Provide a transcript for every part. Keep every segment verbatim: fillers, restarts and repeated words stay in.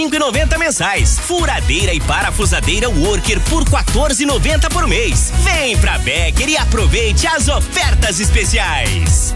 cinco e noventa mensais. Furadeira e parafusadeira Worker por quatorze e noventa por mês. Vem pra Becker e aproveite as ofertas especiais.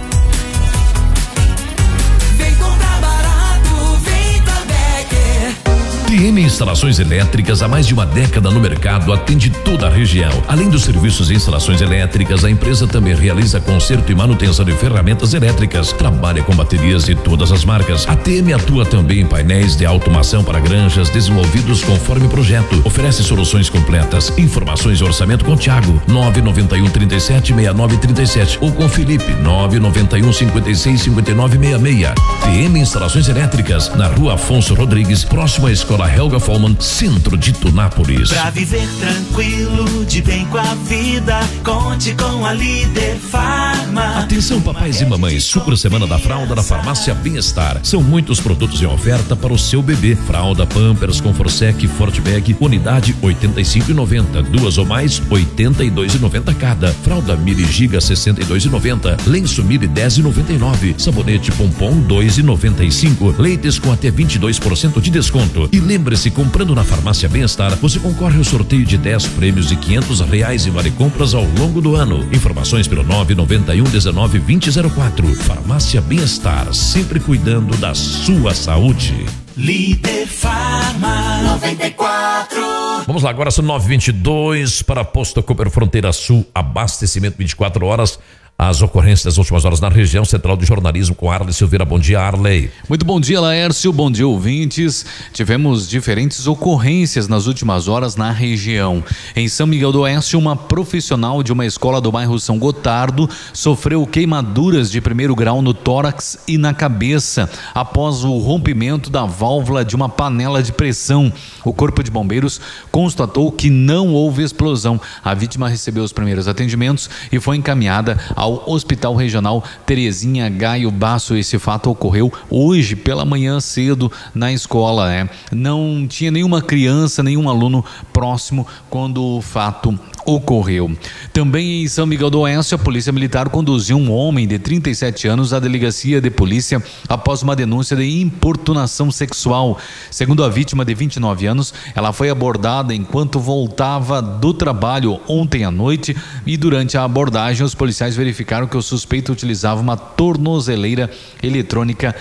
Vem comprar barato, vem pra Becker. T M Instalações Elétricas, há mais de uma década no mercado, atende toda a região. Além dos serviços de instalações elétricas, a empresa também realiza conserto e manutenção de ferramentas elétricas. Trabalha com baterias de todas as marcas. A T M atua também em painéis de automação para granjas, desenvolvidos conforme projeto. Oferece soluções completas. Informações e orçamento com Thiago, nove nove um, trinta e sete, sessenta e nove trinta e sete, ou com Felipe, nove nove um, cinquenta e seis, cinquenta e nove sessenta e seis. T M Instalações Elétricas, na Rua Afonso Rodrigues, próximo à Escola Helga Follmann, centro de Tunápolis. Pra viver tranquilo, de bem com a vida, conte com a Líder Farma. Atenção, papais e mamães, super semana da fralda na Farmácia Bem-Estar. São muitos produtos em oferta para o seu bebê. Fralda Pampers com Forsec Fortbag, unidade oitenta e cinco e noventa, duas ou mais oitenta e dois e noventa cada. Fralda Mili Giga sessenta e dois e noventa, lenço Mili dez e noventa e nove, sabonete Pompom dois e noventa e cinco, leites com até vinte e dois por cento de desconto. E lembre-se, comprando na Farmácia Bem-Estar, você concorre ao sorteio de dez prêmios de quinhentos reais e vale compras ao longo do ano. Informações pelo nove nove um, dezenove, vinte zero quatro. Farmácia Bem-Estar, sempre cuidando da sua saúde. Líder Farma noventa e quatro. Vamos lá, agora são nove e vinte e dois para Posto Cooper Fronteira Sul, abastecimento vinte e quatro horas. As ocorrências das últimas horas na região central de jornalismo com Arley Silveira. Bom dia, Arley. Muito bom dia, Laércio. Bom dia, ouvintes. Tivemos diferentes ocorrências nas últimas horas na região. Em São Miguel do Oeste, uma profissional de uma escola do bairro São Gotardo sofreu queimaduras de primeiro grau no tórax e na cabeça após o rompimento da válvula de uma panela de pressão. O Corpo de Bombeiros constatou que não houve explosão. A vítima recebeu os primeiros atendimentos e foi encaminhada ao ao Hospital Regional Terezinha Gaio Basso. Esse fato ocorreu hoje pela manhã cedo na escola, né? Não tinha nenhuma criança, nenhum aluno próximo quando o fato ocorreu. Também em São Miguel do Oeste, a Polícia Militar conduziu um homem de trinta e sete anos à delegacia de polícia após uma denúncia de importunação sexual. Segundo a vítima de vinte e nove anos, ela foi abordada enquanto voltava do trabalho ontem à noite e durante a abordagem os policiais verificaram que o suspeito utilizava uma tornozeleira eletrônica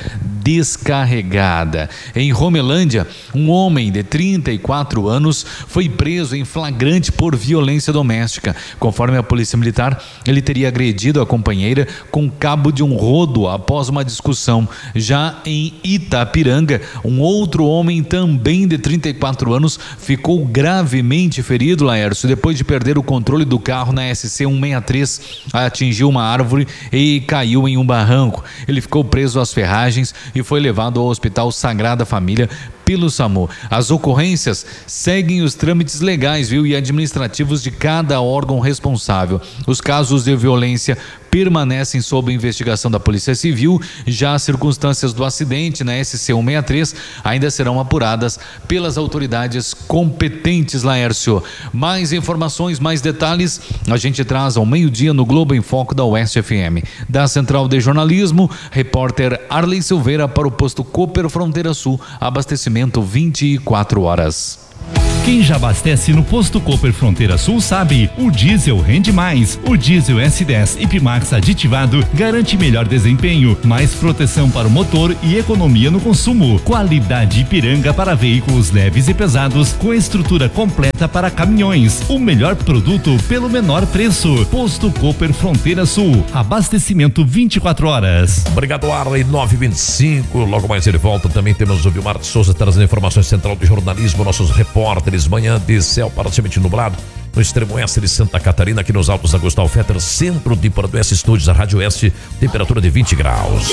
descarregada. Em Romelândia, um homem de trinta e quatro anos foi preso em flagrante por violência doméstica. Conforme a Polícia Militar, ele teria agredido a companheira com cabo de um rodo após uma discussão. Já em Itapiranga, um outro homem também de trinta e quatro anos ficou gravemente ferido, Laércio, depois de perder o controle do carro na S C cento e sessenta e três, atingiu uma árvore e caiu em um barranco. Ele ficou preso às ferragens e foi levado ao Hospital Sagrada Família pelo SAMU. As ocorrências seguem os trâmites legais, viu, e administrativos de cada órgão responsável. Os casos de violência permanecem sob investigação da Polícia Civil. Já as circunstâncias do acidente na S C cento e sessenta e três ainda serão apuradas pelas autoridades competentes, Laércio. Mais informações, mais detalhes, a gente traz ao meio-dia no Globo em Foco da Oeste F M. Da Central de Jornalismo, repórter Arley Silveira para o Posto Cooper Fronteira Sul, abastecimento vinte e quatro horas. Quem já abastece no Posto Cooper Fronteira Sul sabe, o diesel rende mais. O diesel S dez Ipmax aditivado garante melhor desempenho, mais proteção para o motor e economia no consumo. Qualidade Ipiranga para veículos leves e pesados, com estrutura completa para caminhões. O melhor produto pelo menor preço. Posto Cooper Fronteira Sul, abastecimento vinte e quatro horas. Obrigado, Arley. nove e vinte e cinco, logo mais ele volta. Também temos o Vilmar de Souza trazendo informações central de jornalismo, nossos repórteres. Manhã de céu parcialmente nublado no extremo oeste de Santa Catarina, aqui nos altos da Gustavo Fetter, centro de Porto Oeste, estúdios da Rádio Oeste, temperatura de vinte graus.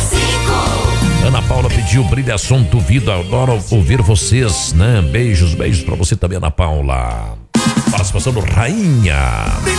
Ana Paula pediu brilhação, duvido, adoro ouvir vocês, né? Beijos, beijos pra você também, Ana Paula. Participação do Rainha.